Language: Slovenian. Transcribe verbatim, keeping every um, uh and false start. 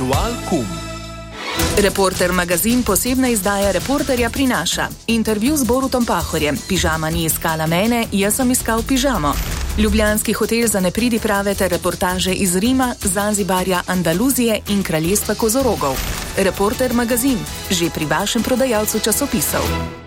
Ritual Kum. Reporter magazin posebna izdaja Reporterja prinaša intervju z Borutom Pahorjem. Pižama ni iskala mene, jaz sem iskal pižamo. Ljubljanski hotel za nepridiprave ter reportaže iz Rima, Zanzibarja, Andaluzije in kraljestva kozorogov. Reporter magazin, že pri vašem prodajalcu časopisov.